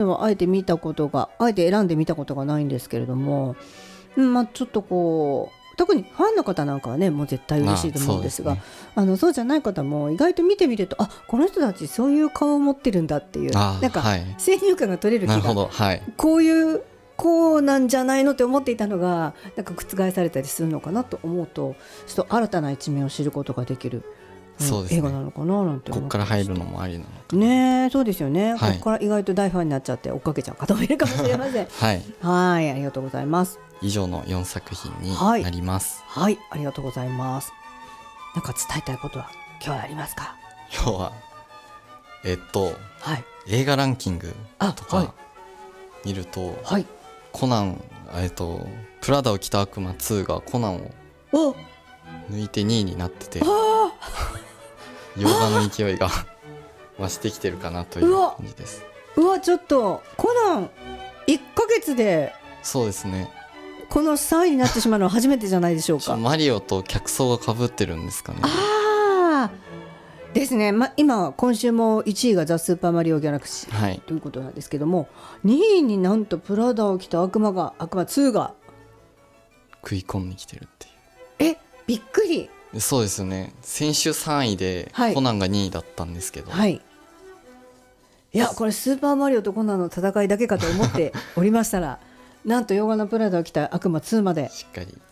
のはあえて選んで見たことがないんですけれども、ちょっとこう特にファンの方なんかはねもう絶対嬉しいと思うんですが、そうじゃない方も意外と見てみると、この人たちそういう顔を持ってるんだっていう、なんか先入観が取れる気が、こうなんじゃないのって思っていたのがなんか覆されたりするのかなと思うと、ちょっと新たな一面を知ることができる、映画なのかななんて思ってました。 ここから入るのもありなのかね。そうですよね、ここから意外と大ファンになっちゃって追っかけちゃう方もいるかもしれません。はい、ありがとうございます。 以上の4作品になります。 はい、ありがとうございます。なんか伝えたいことは今日はありますか？ 今日は映画ランキングとか見ると、コナン、プラダを着た悪魔2がコナンを抜いて2位になってて、洋画の勢いが増してきてるかなという感じです。 ちょっとコナン1ヶ月で、 そうですね、 この3位になってしまうのは初めてじゃないでしょうか。 マリオと客層が被ってるんですかね。 ですね、今週も1位がザ・スーパーマリオギャラクシー、ということなんですけども、2位になんとプラダを着た悪魔2が食い込んできてるっていう。 びっくり。 そうですよね、先週3位でコナンが2位だったんですけど、いやこれスーパーマリオとコナンの戦いだけかと思っておりましたらなんと洋画のプラダを着た悪魔2までしっかり。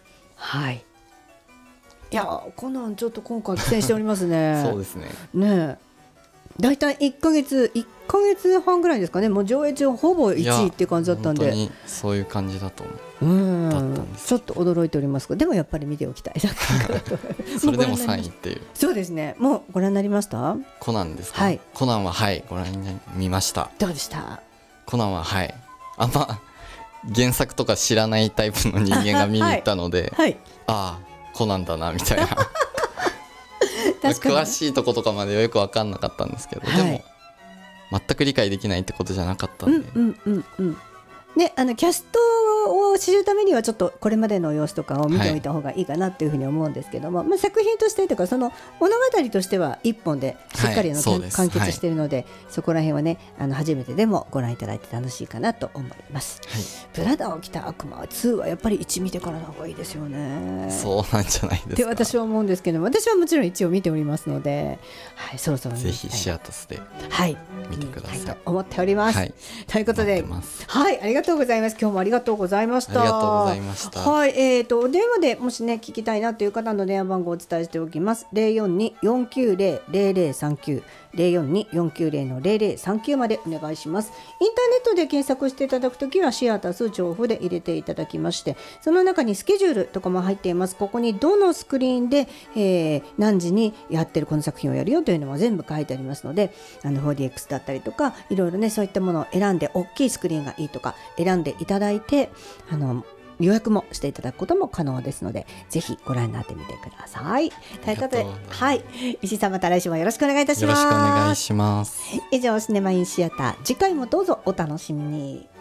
いやコナンちょっと今回苦戦しておりますね。 そうですね。 だいたい1ヶ月半ぐらいですかね。もう上映中ほぼ1位っていう感じだったんで、 本当にそういう感じだと思う。だったんです。 ちょっと驚いておりますが、でもやっぱり見ておきたいそれでも3位っていう。 そうですね。もうご覧になりました？ コナンですか？コナンはご覧に見ました。 どうでした？ コナンはあんま原作とか知らないタイプの人間が見に行ったので、コナンだなみたいな詳しいとことかまではよく分かんなかったんですけど、でも全く理解できないってことじゃなかったんで、 キャストを知るためにはちょっとこれまでの様子とかを見ておいた方がいいかなっていうふうに思うんですけども、作品としてというかその物語としては一本でしっかり完結しているので、そこら辺はね初めてでもご覧いただいて楽しいかなと思います。プラダを着た悪魔2はやっぱり1見てからの方がいいですよね。 そうなんじゃないですかって私は思うんですけども、私はもちろん一応見ておりますので、そろそろぜひシアタスで見てください、 と思っております。ということで、ありがとうございます。今日もありがとうございました。 ありがとうございました。 お電話でもしね聞きたいなという方の電話番号をお伝えしておきます。042-490-0039 042-490-0039までお願いします。インターネットで検索していただくときはシアタス調布で入れていただきまして、その中にスケジュールとかも入っています。ここにどのスクリーンで、何時にやってるこの作品をやるよというのも全部書いてありますので、4DX だったりとかいろいろねそういったものを選んで、大きいスクリーンがいいとか選んでいただいて予約もしていただくことも可能ですので、ぜひご覧になってみてください。ということで、石井さんまた来週もよろしくお願いいたします。 よろしくお願いします。 以上シネマインシアター、次回もどうぞお楽しみに。